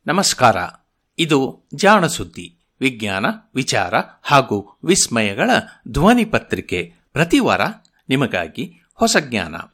ನಮಸ್ಕಾರ. ಇದು ಜಾಣ ಸುದ್ದಿ, ವಿಜ್ಞಾನ, ವಿಚಾರ ಹಾಗೂ ವಿಸ್ಮಯಗಳ ಧ್ವನಿ ಪತ್ರಿಕೆ. ಪ್ರತಿ ವಾರ ನಿಮಗಾಗಿ ಹೊಸ ಜ್ಞಾನ,